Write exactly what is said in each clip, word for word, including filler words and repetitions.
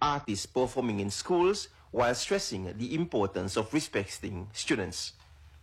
artists performing in schools while stressing the importance of respecting students.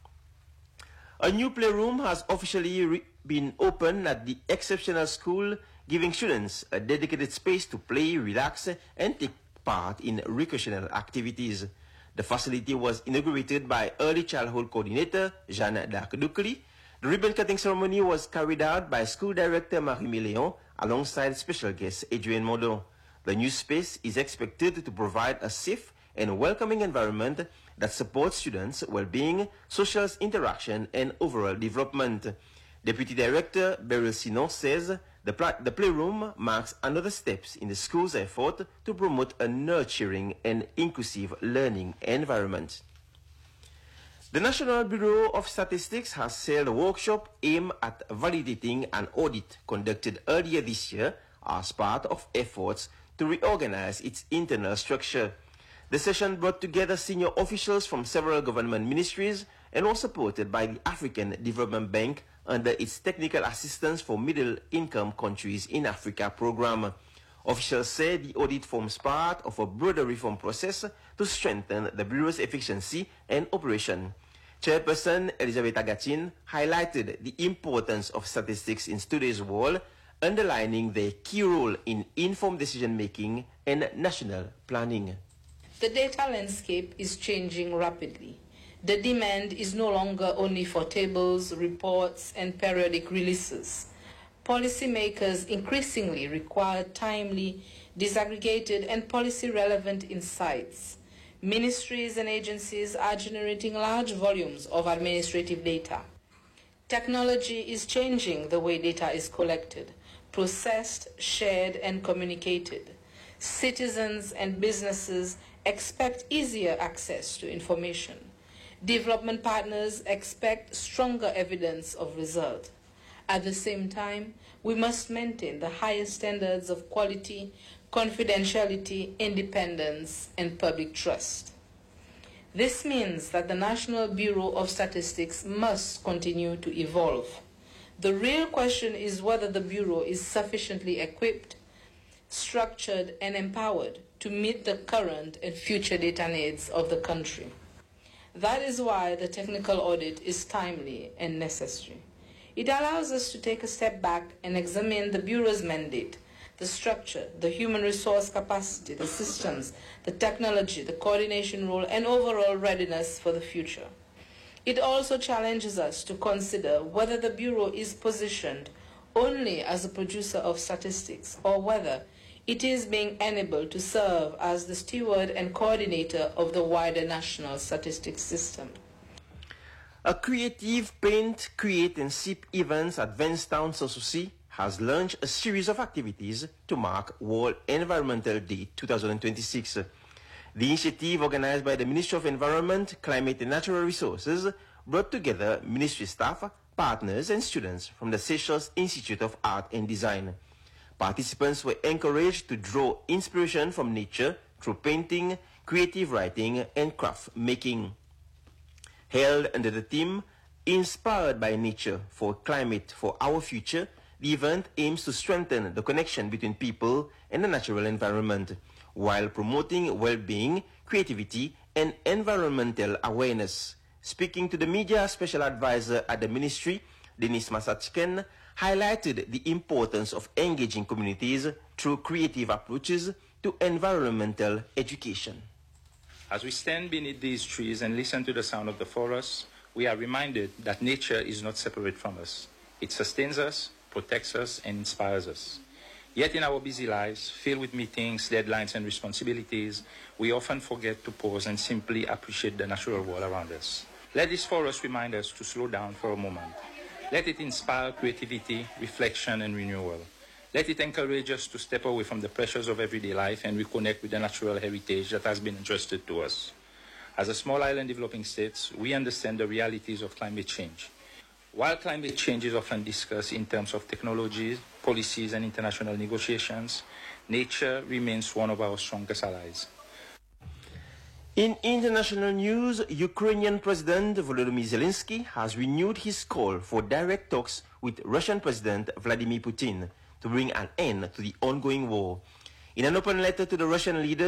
A new playroom has officially re been opened at the exceptional school, giving students a dedicated space to play, relax, and take part in recreational activities. The facility was inaugurated by Early Childhood Coordinator Jeanne Darc-Ducli. The ribbon-cutting ceremony was carried out by School Director Marie-Mie Léon alongside special guest Adrienne Mondon. The new space is expected to provide a safe and welcoming environment that supports students' well-being, social interaction, and overall development. Deputy Director Beryl Sinon says the, pl the playroom marks another step in the school's effort to promote a nurturing and inclusive learning environment. The National Bureau of Statistics has held a workshop aimed at validating an audit conducted earlier this year as part of efforts to reorganize its internal structure. The session brought together senior officials from several government ministries and was supported by the African Development Bank under its Technical Assistance for Middle-Income Countries in Africa program. Officials say the audit forms part of a broader reform process to strengthen the Bureau's efficiency and operation. Chairperson Elizabeth Agatin highlighted the importance of statistics in today's world, underlining their key role in informed decision-making and national planning. The data landscape is changing rapidly. The demand is no longer only for tables, reports, and periodic releases. Policymakers increasingly require timely, disaggregated, and policy-relevant insights. Ministries and agencies are generating large volumes of administrative data. Technology is changing the way data is collected, processed, shared, and communicated. Citizens and businesses expect easier access to information. Development partners expect stronger evidence of result. At the same time, we must maintain the highest standards of quality, confidentiality, independence, and public trust. This means that the National Bureau of Statistics must continue to evolve. The real question is whether the Bureau is sufficiently equipped, structured, and empowered to meet the current and future data needs of the country. That is why the technical audit is timely and necessary. It allows us to take a step back and examine the Bureau's mandate, the structure, the human resource capacity, the systems, the technology, the coordination role, and overall readiness for the future. It also challenges us to consider whether the Bureau is positioned only as a producer of statistics or whether it is being enabled to serve as the steward and coordinator of the wider national statistics system. A creative paint, create and sip events at Vanstown Sanssouci has launched a series of activities to mark World Environmental Day two thousand twenty-six. The initiative, organized by the Ministry of Environment, Climate and Natural Resources, brought together ministry staff, partners and students from the Seychelles Institute of Art and Design. Participants were encouraged to draw inspiration from nature through painting, creative writing, and craft making. Held under the theme, Inspired by Nature for Climate for Our Future, the event aims to strengthen the connection between people and the natural environment, while promoting well-being, creativity, and environmental awareness. Speaking to the media, Special Advisor at the Ministry, Denis Masachken, highlighted the importance of engaging communities through creative approaches to environmental education. As we stand beneath these trees and listen to the sound of the forest, we are reminded that nature is not separate from us. It sustains us, protects us, and inspires us. Yet in our busy lives, filled with meetings, deadlines, and responsibilities, we often forget to pause and simply appreciate the natural world around us. Let this forest remind us to slow down for a moment. Let it inspire creativity, reflection, and renewal. Let it encourage us to step away from the pressures of everyday life and reconnect with the natural heritage that has been entrusted to us. As a small island developing state, we understand the realities of climate change. While climate change is often discussed in terms of technologies, policies, and international negotiations, nature remains one of our strongest allies. In international news, Ukrainian President Volodymyr Zelensky has renewed his call for direct talks with Russian President Vladimir Putin to bring an end to the ongoing war. In an open letter to the Russian leader,